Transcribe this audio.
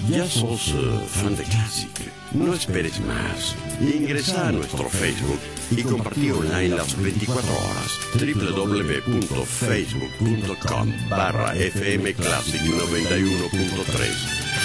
¿Ya sos fan de Classic? No esperes más. Ingresa a nuestro Facebook y compartí online las 24 horas. www.facebook.com/FM Classic 91.3.